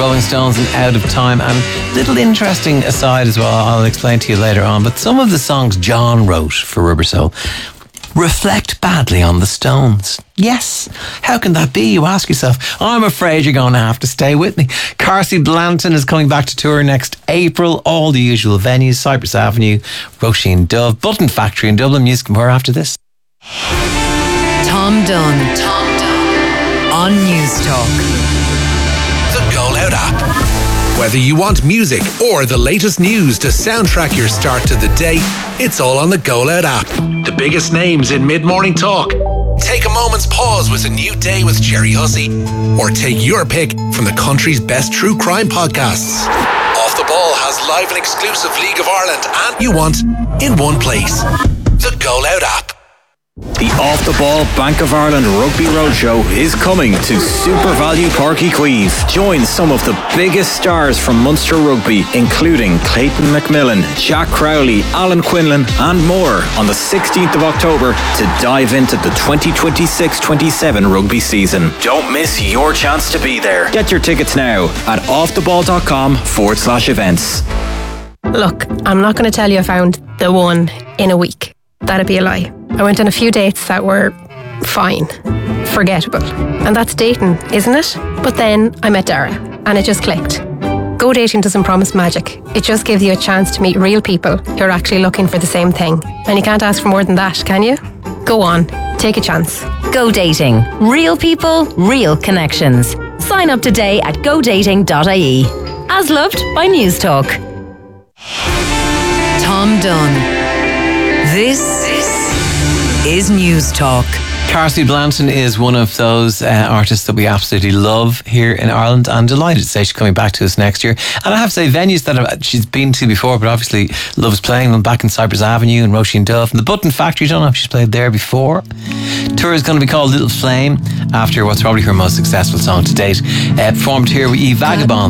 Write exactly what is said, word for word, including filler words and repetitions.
Rolling Stones and Out of Time. And little interesting aside as well, I'll explain to you later on, but some of the songs John wrote for Rubber Soul reflect badly on the Stones. Yes. How can that be, you ask yourself? I'm afraid you're going to have to stay with me. Carsie Blanton is coming back to tour next April. All the usual venues, Cypress Avenue, Roisin Dove, Button Factory in Dublin. Music and more after this. Tom Dunn. Tom Dunn. On News Talk. The Go Loud app. Whether you want music or the latest news to soundtrack your start to the day, it's all on the Go Loud app. The biggest names in mid-morning talk. Take a moment's pause with A New Day with Jerry Hussey. Or take your pick from the country's best true crime podcasts. Off the Ball has live and exclusive League of Ireland and you want in one place. The Go Loud app. The Off the Ball Bank of Ireland Rugby Roadshow is coming to Super Value Park Quays. Join some of the biggest stars from Munster Rugby, including Clayton McMillan, Jack Crowley, Alan Quinlan, and more on the sixteenth of October to dive into the twenty twenty-six twenty-seven rugby season. Don't miss your chance to be there. Get your tickets now at offtheball.com forward slash events. Look, I'm not going to tell you I found the one in a week. That'd be a lie. I went on a few dates that were fine, forgettable. And that's dating, isn't it? But then I met Dara and it just clicked. Go dating doesn't promise magic. It just gives you a chance to meet real people who are actually looking for the same thing. And you can't ask for more than that, can you? Go on, take a chance. Go Dating. Real people, real connections. Sign up today at go dating dot I E. As loved by News Talk. Tom Dunn. This is News Talk. Carsie Blanton is one of those uh, artists that we absolutely love here in Ireland, and delighted to say she's coming back to us next year. And I have to say, venues that she's been to before, but obviously loves playing them, back in Cypress Avenue and Roisin Dove and the Button Factory. Don't know if she's played there before. Tour is going to be called Little Flame, after what's probably her most successful song to date. Uh, performed here with Yves Vagabond.